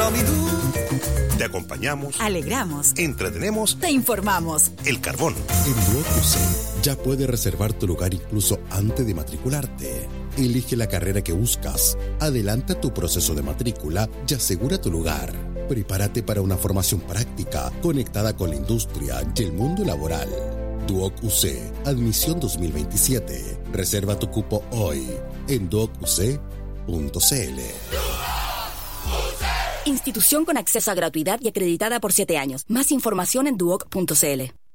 Te acompañamos, alegramos, entretenemos, te informamos. El Carbón. En Duoc UC ya puedes reservar tu lugar incluso antes de matricularte. Elige la carrera que buscas, adelanta tu proceso de matrícula y asegura tu lugar. Prepárate para una formación práctica conectada con la industria y el mundo laboral. Duoc UC, admisión 2027. Reserva tu cupo hoy en duocuc.cl. Institución con acceso a gratuidad y acreditada por 7 años. Más información en duoc.cl.